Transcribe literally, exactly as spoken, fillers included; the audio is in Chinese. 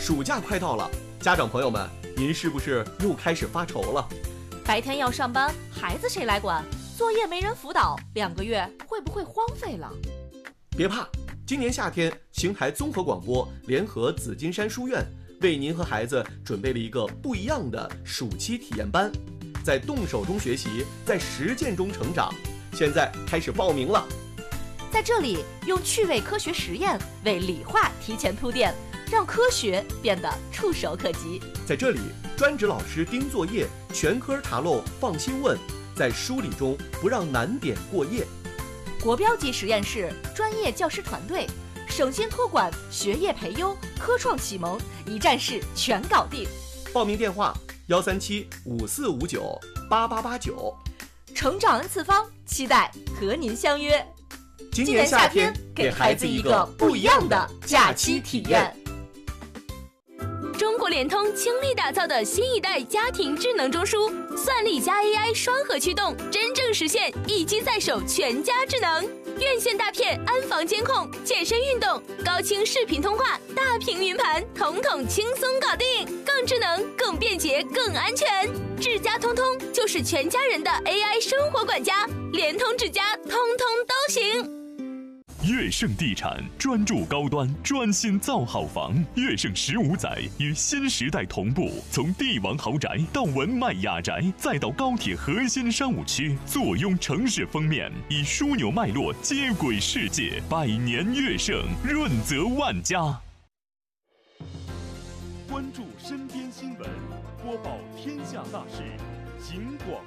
暑假快到了，家长朋友们，您是不是又开始发愁了？ 白天要上班，孩子谁来管？作业没人辅导，两个月会不会荒废了？ 别怕，今年夏天，邢台综合广播联合紫金山书院，为您和孩子准备了一个不一样的暑期体验班，在动手中学习，在实践中成长。现在开始报名了。 在这里，用趣味科学实验为理化提前铺垫，让科学变得触手可及。 在这里，专职老师盯作业，全科查漏放心问，在梳理中不让难点过夜。 国标级实验室，专业教师团队，省心托管，学业培优，科创启蒙，一站式全搞定。 报名电话：幺三七五四五九八八八九。 成长 N 次方，期待和您相约。 今年夏天，给孩子一个不一样的假期体验。 中国联通倾力打造的新一代家庭智能中枢，算力加 A I 双核驱动，真正实现一机在手，全家智能。院线大片安防监控，健身运动，高清视频通话，大屏云盘，统统轻松搞定，更智能、更便捷、更安全。智家通通就是全家人的 A I 生活管家，联通智家通通都行。 乐盛地产专注高端，专心造好房。乐盛十五载与新时代同步，从帝王豪宅到文迈雅宅，再到高铁核心商务区，坐拥城市封面，以枢纽脉络接轨世界。百年乐盛，润泽万家。 关注身边新闻，播报天下大事，警广